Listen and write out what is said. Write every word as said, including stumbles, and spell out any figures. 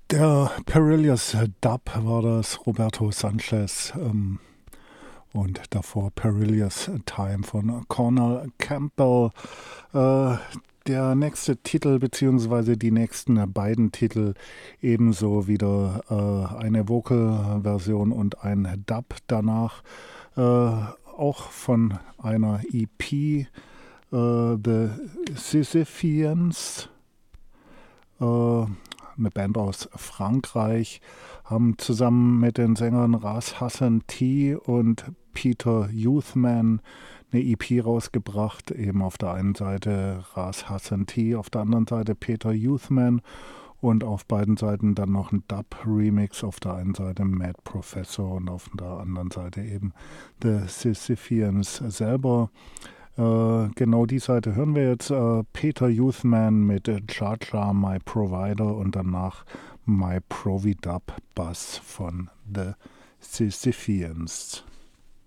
Der Perilous Dub war das, Roberto Sanchez, ähm, und davor Perilous Time von Cornel Campbell. Äh, der nächste Titel beziehungsweise die nächsten beiden Titel ebenso wieder äh, eine Vocal-Version und ein Dub danach, äh, auch von einer E P, äh, The Sisypheans. Äh, eine Band aus Frankreich, haben zusammen mit den Sängern Ras Hassan T und Peter Youthman eine E P rausgebracht. Eben auf der einen Seite Ras Hassan T, auf der anderen Seite Peter Youthman und auf beiden Seiten dann noch ein Dub-Remix. Auf der einen Seite Mad Professor und auf der anderen Seite eben The Sisypheans selber. Äh, genau die Seite hören wir jetzt. Äh, Peter Youthman mit Jar My Provider und danach My Providub Bass von The Sisypheans.